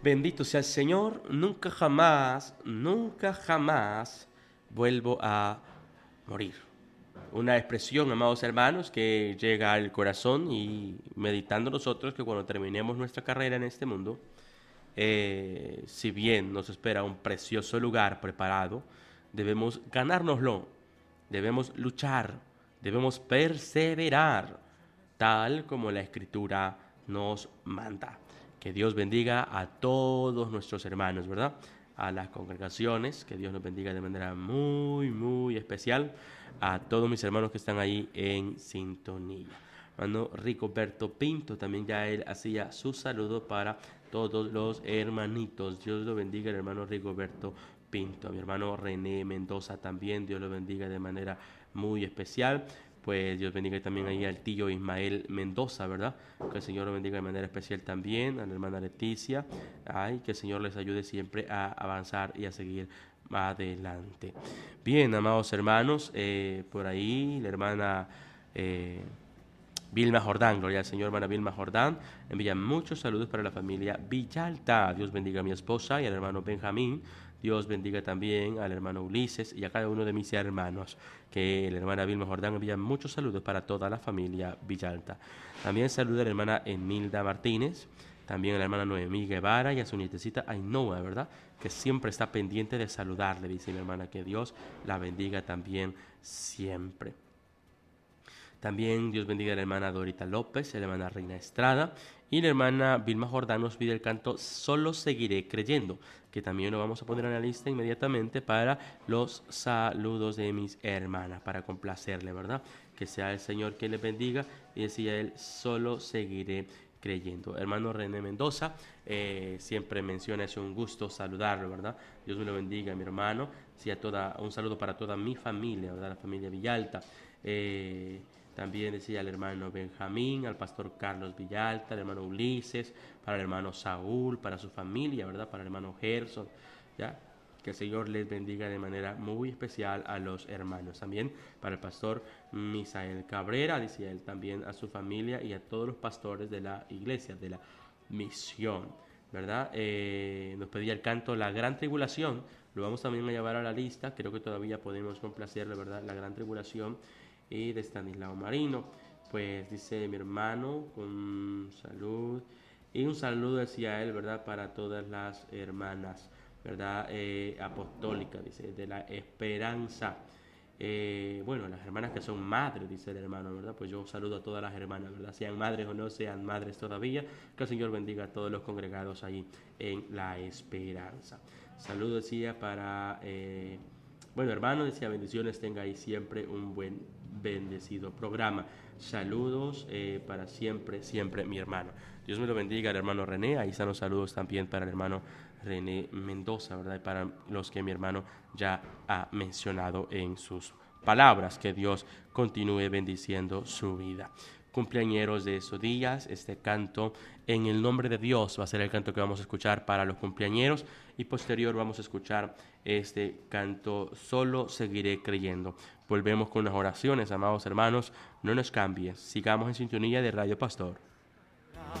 Bendito sea el Señor, nunca jamás vuelvo a morir. Una expresión, amados hermanos, que llega al corazón y meditando nosotros que cuando terminemos nuestra carrera en este mundo, si bien nos espera un precioso lugar preparado, debemos ganárnoslo, debemos luchar, debemos perseverar, tal como la Escritura nos manda. Que Dios bendiga a todos nuestros hermanos, ¿verdad? A las congregaciones, que Dios nos bendiga de manera muy, muy especial. A todos mis hermanos que están ahí en sintonía. Hermano Ricoberto Pinto, también ya él hacía su saludo para todos los hermanitos. Dios lo bendiga, el hermano Rigoberto Pinto. A mi hermano René Mendoza también, Dios lo bendiga de manera muy especial. Pues Dios bendiga también ahí al tío Ismael Mendoza, ¿verdad? Que el Señor lo bendiga de manera especial también, a la hermana Leticia. Ay, que el Señor les ayude siempre a avanzar y a seguir adelante. Bien, amados hermanos, por ahí la hermana Vilma Jordán, gloria al Señor, hermana Vilma Jordán, envía muchos saludos para la familia Villalta. Dios bendiga a mi esposa y al hermano Benjamín. Dios bendiga también al hermano Ulises y a cada uno de mis hermanos. Que la hermana Vilma Jordán envía muchos saludos para toda la familia Villalta. También saluda a la hermana Emilda Martínez, también a la hermana Noemí Guevara y a su nietecita Ainhoa, ¿verdad? Que siempre está pendiente de saludarle, dice mi hermana, que Dios la bendiga también siempre. También Dios bendiga a la hermana Dorita López, a la hermana Reina Estrada y la hermana Vilma Jordán nos pide el canto Solo seguiré creyendo, que también lo vamos a poner en la lista inmediatamente para los saludos de mis hermanas, para complacerle, ¿verdad? Que sea el Señor quien les bendiga y decía él, solo seguiré creyendo. Hermano René Mendoza, siempre menciona, es un gusto saludarlo, ¿verdad? Dios me lo bendiga, mi hermano. Sí, un saludo para toda mi familia, ¿verdad? La familia Villalta. También decía al hermano Benjamín, al pastor Carlos Villalta, al hermano Ulises, para el hermano Saúl, para su familia, ¿verdad? Para el hermano Gerson, ¿ya? Que el Señor les bendiga de manera muy especial a los hermanos. También para el pastor Misael Cabrera, decía él también a su familia y a todos los pastores de la iglesia, de la misión, ¿verdad? Nos pedía el canto La Gran Tribulación, lo vamos también a llevar a la lista, creo que todavía podemos complacerle, ¿verdad? La Gran Tribulación y de Stanislao Marino. Pues dice mi hermano, con salud. Y un saludo decía él, ¿verdad? Para todas las hermanas, ¿verdad? Apostólicas, dice, de la esperanza. Bueno, las hermanas que son madres, dice el hermano, ¿verdad? Pues yo saludo a todas las hermanas, ¿verdad? Sean madres o no sean madres todavía. Que el Señor bendiga a todos los congregados ahí en la esperanza. Saludo decía para... bueno, hermano, decía bendiciones, tenga ahí siempre un bendecido programa. Saludos para siempre, siempre, mi hermano. Dios me lo bendiga, el hermano René. Ahí están los saludos también para el hermano René Mendoza, ¿verdad? Y para los que mi hermano ya ha mencionado en sus palabras. Que Dios continúe bendiciendo su vida. Cumpleañeros de esos días, este canto en el nombre de Dios va a ser el canto que vamos a escuchar para los cumpleañeros y posterior vamos a escuchar este canto Solo seguiré creyendo. Volvemos con las oraciones, amados hermanos, no nos cambies, sigamos en sintonía de Radio Pastor.